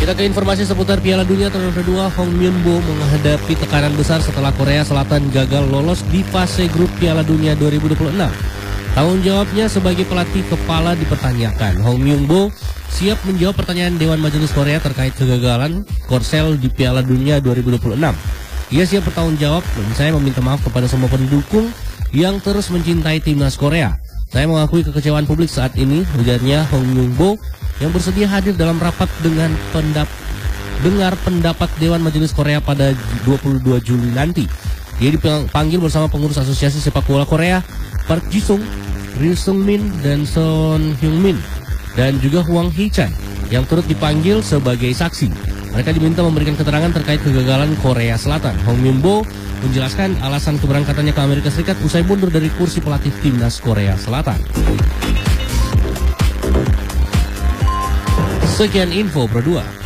Kita ke informasi seputar Piala Dunia tahun kedua. Hong Min-bo menghadapi tekanan besar setelah Korea Selatan gagal lolos di fase grup Piala Dunia 2026. Tanggung jawabnya sebagai pelatih kepala dipertanyakan. Hong Min-bo siap menjawab pertanyaan Dewan Majelis Korea terkait kegagalan Korsel di Piala Dunia 2026. Ia siap bertanggung jawab dan saya meminta maaf kepada semua pendukung yang terus mencintai timnas Korea. Saya mengakui kekecewaan publik saat ini, ujarnya Hong Min-bo yang bersedia hadir dalam rapat dengan dengar pendapat Dewan Majelis Korea pada 22 Juli nanti. Dia dipanggil bersama pengurus Asosiasi Sepak Bola Korea, Park Ji-sung, Ri Sung-min, dan Son Hyung-min, dan juga Hwang Hee-chan yang turut dipanggil sebagai saksi. Mereka diminta memberikan keterangan terkait kegagalan Korea Selatan. Hong Min-bo menjelaskan alasan keberangkatannya ke Amerika Serikat usai mundur dari kursi pelatih timnas Korea Selatan. Sekian info Pro 2.